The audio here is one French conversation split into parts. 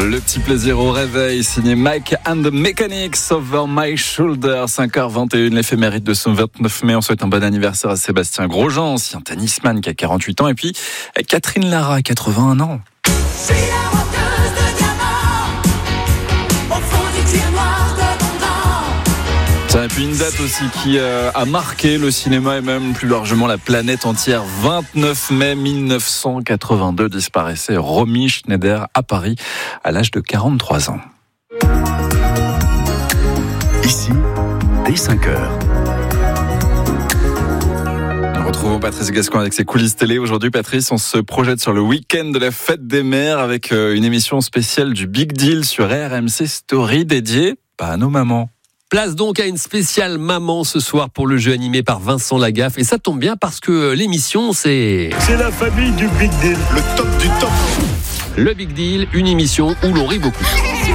Le petit plaisir au réveil, signé Mike and the Mechanics, Over My Shoulder, 5h21, l'éphéméride de ce 29 mai. On souhaite un bon anniversaire à Sébastien Grosjean, ancien tennisman qui a 48 ans, et puis Catherine Lara, 81 ans. Et puis une date aussi qui a marqué le cinéma et même plus largement la planète entière. 29 mai 1982 disparaissait Romy Schneider à Paris à l'âge de 43 ans. Ici, dès 5h. Nous retrouvons Patrice Gascon avec ses coulisses télé. Aujourd'hui, Patrice, on se projette sur le week-end de la fête des mères avec une émission spéciale du Big Deal sur RMC Story dédiée à nos mamans. Place donc à une spéciale maman ce soir pour le jeu animé par Vincent Lagaffe. Et ça tombe bien parce que l'émission, c'est la famille du Big Deal, le top du top. Le Big Deal, une émission où l'on rit beaucoup. Ouvrez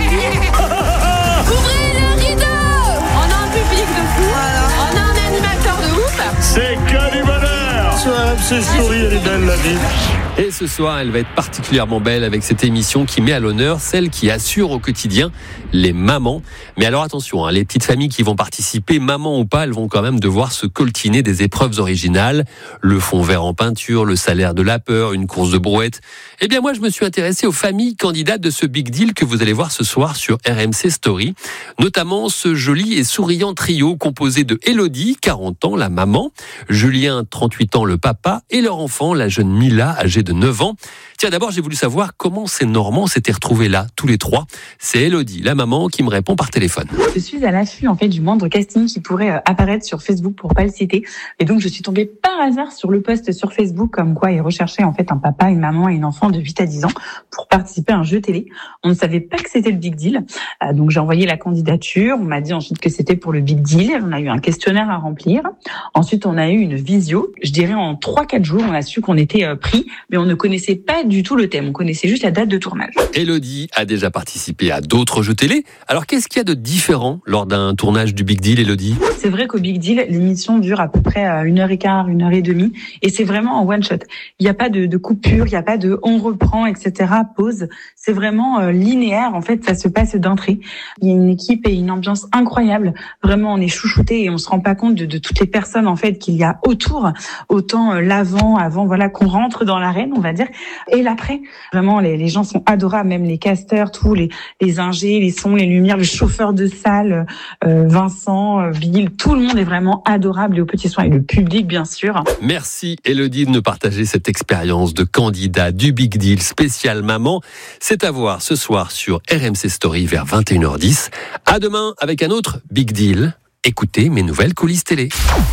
le rideau. On a un public de fou. On a un animateur de ouf. C'est que du bonheur. Sur RMC Story, elle est belle la vie. Et ce soir, elle va être particulièrement belle avec cette émission qui met à l'honneur celles qui assurent au quotidien les mamans. Mais alors attention, les petites familles qui vont participer, maman ou pas, elles vont quand même devoir se coltiner des épreuves originales. Le fond vert en peinture, le salaire de la peur, une course de brouette. Eh bien moi, je me suis intéressé aux familles candidates de ce Big Deal que vous allez voir ce soir sur RMC Story. Notamment ce joli et souriant trio composé de Élodie, 40 ans, la maman, Julien, 38 ans, le papa, et leur enfant, la jeune Mila, âgée de 9 ans. Tiens, d'abord, j'ai voulu savoir comment ces Normands s'étaient retrouvés là, tous les trois. C'est Élodie, la maman, qui me répond par téléphone. Je suis à l'affût du moindre casting qui pourrait apparaître sur Facebook pour pas le citer. Et donc, je suis tombée par hasard sur le post sur Facebook comme quoi ils recherchaient un papa, une maman et une enfant de 8 à 10 ans pour participer à un jeu télé. On ne savait pas que c'était le Big Deal. Donc, j'ai envoyé la candidature. On m'a dit ensuite que c'était pour le Big Deal. On a eu un questionnaire à remplir. Ensuite, on a eu une visio. Je dirais en 3-4 jours, on a su qu'on était pris, mais on ne connaissait pas du tout le thème. On connaissait juste la date de tournage. Élodie a déjà participé à d'autres jeux télé. Alors, qu'est-ce qu'il y a de différent lors d'un tournage du Big Deal, Élodie ? C'est vrai qu'au Big Deal, l'émission dure à peu près 1h15, 1h30, et c'est vraiment en one shot. Il n'y a pas de coupure, il n'y a pas de on reprend, etc., pause. C'est vraiment linéaire. Ça se passe d'un trait. Il y a une équipe et une ambiance incroyable. Vraiment, on est chouchouté et on se rend pas compte de toutes les personnes qu'il y a autour. Autant avant, qu'on rentre dans l'arène, on va dire, et l'après. Vraiment, les gens sont adorables, même les casteurs, tous les ingés, les sons, les lumières, le chauffeur de salle, Vincent, Bill, tout le monde est vraiment adorable et aux petits soins, et le public, bien sûr. Merci Élodie de nous partager cette expérience de candidat du Big Deal spécial maman. C'est à voir ce soir sur RMC Story vers 21h10. À demain avec un autre Big Deal. Écoutez mes nouvelles coulisses télé.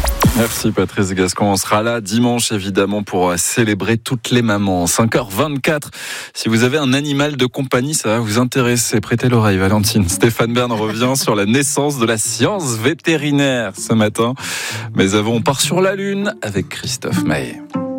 Merci Patrice Gascon. On sera là dimanche évidemment pour célébrer toutes les mamans. 5h24. Si vous avez un animal de compagnie, ça va vous intéresser. Prêtez l'oreille, Valentine. Stéphane Bern revient sur la naissance de la science vétérinaire ce matin. Mais avant, on part sur la Lune avec Christophe Maé.